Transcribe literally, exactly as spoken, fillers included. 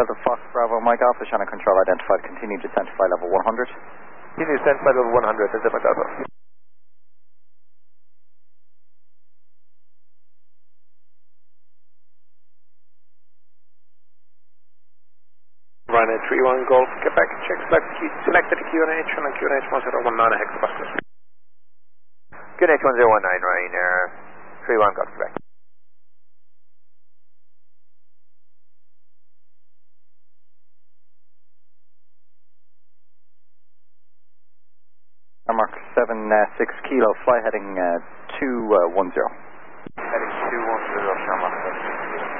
Delta Fox Bravo Mike Alpha, Shannon Control identified, continue descent to flight level one hundred. Continue descent flight level one hundred, that's Mike Alpha. Ryanair three one Golf, get back and check select, selected Q N H and Q N H one zero one nine hectopascals. Q N H one zero one nine Ryanair three one Golf, Quebec. Mark seven six kilo, fly heading uh, two one zero.